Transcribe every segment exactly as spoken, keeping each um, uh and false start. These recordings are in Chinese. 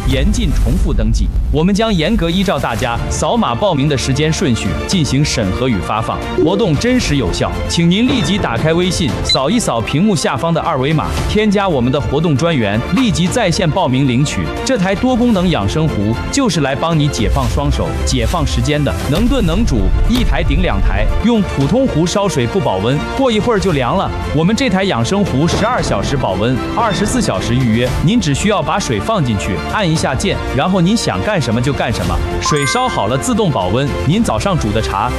严禁重复登记。我们将严格依照大家扫码报名的时间顺序进行审核与发放，活动真实有效。请您立即打开微信，扫一扫屏幕下方的二维码，添加我们的活动专员，立即在线报名领取。这台多功能养生壶就是来帮你解放双手、解放时间的，能炖能煮，一台顶两台。用普通壶烧水不保温，过一会儿就凉了。我们这台养生壶十二小时保温，二十四小时预约。您只需要把水放进去，按一下键，然后您想干什么就干什么。水烧好了自动保温，您早上煮的茶。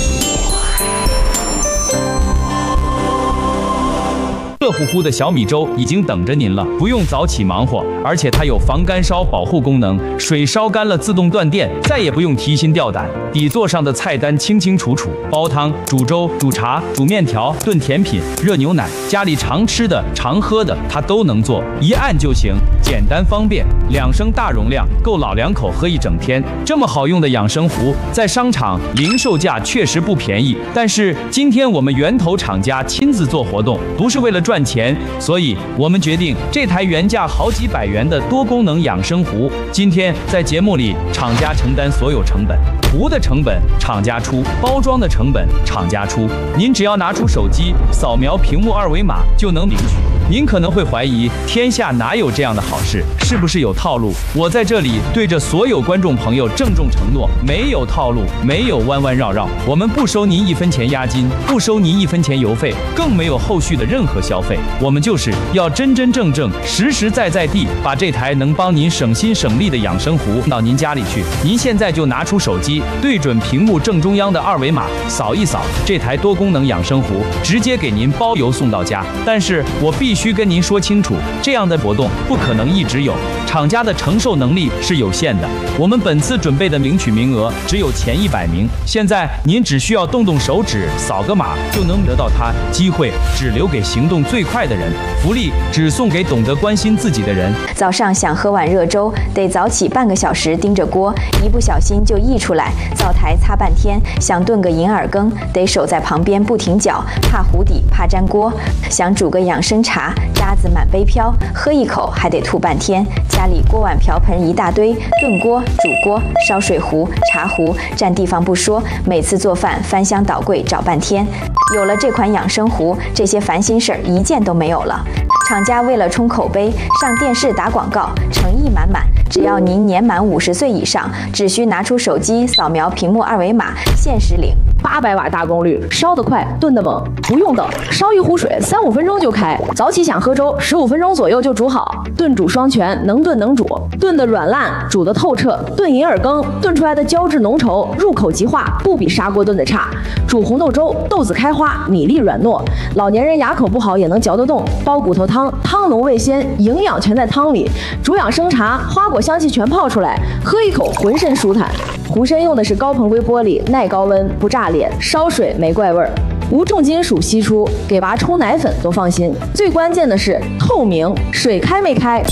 热乎乎的小米粥已经等着您了，不用早起忙活，而且它有防干烧保护功能，水烧干了自动断电，再也不用提心吊胆。底座上的菜单清清楚楚，煲汤、煮粥、煮茶、煮面条、炖甜品、热牛奶，家里常吃的、常喝的，它都能做，一按就行，简单方便。两升大容量，够老两口喝一整天。这么好用的养生壶，在商场零售价确实不便宜，但是今天我们源头厂家亲自做活动，不是为了赚钱，所以我们决定这台原价好几百元的多功能养生壶，今天在节目里厂家承担所有成本，壶的成本厂家出，包装的成本厂家出，您只要拿出手机扫描屏幕二维码就能领取。您可能会怀疑，天下哪有这样的好事？是不是有套路？我在这里对着所有观众朋友郑重承诺，没有套路，没有弯弯绕绕，我们不收您一分钱押金，不收您一分钱邮费，更没有后续的任何消费。我们就是要真真正正、实实在在地把这台能帮您省心省力的养生壶到您家里去。您现在就拿出手机，对准屏幕正中央的二维码，扫一扫这台多功能养生壶，直接给您包邮送到家。但是我必须跟您说清楚，这样的活动不可能一直有，厂家的承受能力是有限的。我们本次准备的领取名额只有前一百名，现在您只需要动动手指，扫个码就能得到它。机会只留给行动最快的人，福利只送给懂得关心自己的人。 早上想喝碗热粥，得早起半个小时盯着锅，一不小心就溢出来，灶台擦半天。想炖个银耳羹，得守在旁边不停搅，怕糊底，怕粘锅。想煮个养生茶，渣子满杯飘，喝一口还得吐半天。家里锅碗瓢盆一大堆，炖锅、煮锅、烧水壶、茶壶，占地方不说，每次做饭翻箱倒柜找半天。有了这款养生壶，这些烦心事儿一件都没有了。厂家为了冲口碑，上电视打广告，诚意满满。只要您年满五十岁以上，只需拿出手机扫描屏幕二维码，限时领。 八百瓦大功率，烧得快，炖得猛，不用等，烧一壶水三五分钟就开。早起想喝粥，十五分钟左右就煮好。炖煮双全，能炖能煮，炖得软烂，煮得透彻。炖银耳羹，炖出来的胶质浓稠，入口即化，不比砂锅炖的差。煮红豆粥，豆子开花，米粒软糯，老年人牙口不好也能嚼得动。煲骨头汤，汤浓味鲜，营养全在汤里。煮养生茶，花果香气全泡出来，喝一口浑身舒坦。壶身用的是高硼硅玻璃，耐高温，不炸脸，烧水没怪味儿，无重金属析出，给娃冲奶粉都放心。最关键的是透明，水开没开。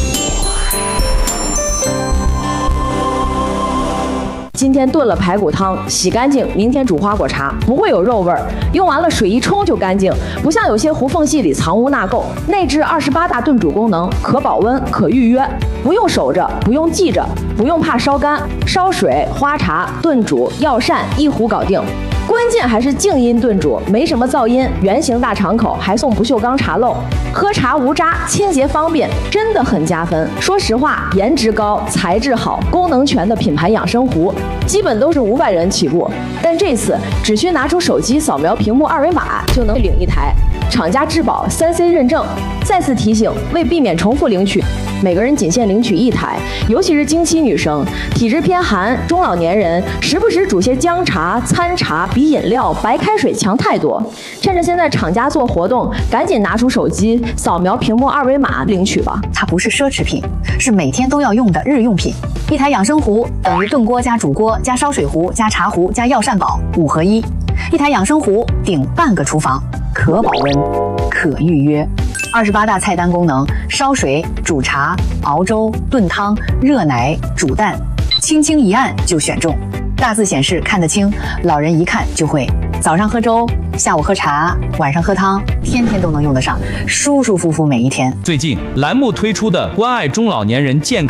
今天炖了排骨汤，洗干净，明天煮花果茶，不会有肉味儿。用完了水一冲就干净，不像有些壶缝隙里藏污纳垢。内置二十八大炖煮功能，可保温，可预约，不用守着，不用记着，不用怕烧干。烧水、花茶、炖煮、药膳，一壶搞定。关键还是静音炖煮，没什么噪音，圆形大敞口，还送不锈钢茶漏，喝茶无渣，清洁方便，真的很加分。说实话，颜值高、材质好、功能全的品牌养生壶，基本都是五百元起步，但这次只需拿出手机扫描屏幕二维码就能领一台，厂家质保三 C 认证。再次提醒，为避免重复领取，每个人仅限领取一台，尤其是经期女生、体质偏寒、中老年人，时不时煮些姜茶、参茶比饮料、白开水强太多。趁着现在厂家做活动，赶紧拿出手机扫描屏幕二维码领取吧。 它不是奢侈品，是每天都要用的日用品。一台养生壶等于炖锅加煮锅加烧水壶加茶壶加药膳宝，五合一。一台养生壶顶半个厨房，可保温，可预约。二十八大菜单功能：烧水、煮茶、熬粥、炖汤、热奶、煮蛋，轻轻一按就选中。大字显示看得清，老人一看就会。早上喝粥，下午喝茶，晚上喝汤，天天都能用得上，舒舒服服每一天。 最近栏目推出的关爱中老年人健康